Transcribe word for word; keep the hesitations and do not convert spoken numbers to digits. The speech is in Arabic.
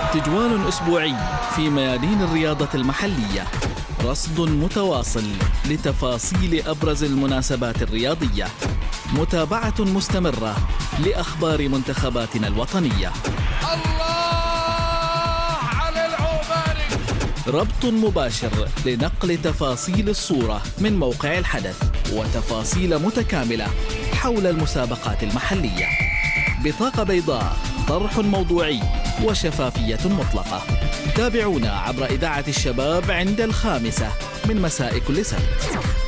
تجوال أسبوعي في ميادين الرياضة المحلية، رصد متواصل لتفاصيل أبرز المناسبات الرياضية، متابعة مستمرة لأخبار منتخباتنا الوطنية. الله على العوباني. ربط مباشر لنقل تفاصيل الصورة من موقع الحدث وتفاصيل متكاملة حول المسابقات المحلية. بطاقة بيضاء، طرح موضوعي وشفافية مطلقة. تابعونا عبر إذاعة الشباب عند الخامسة من مساء كل سبت.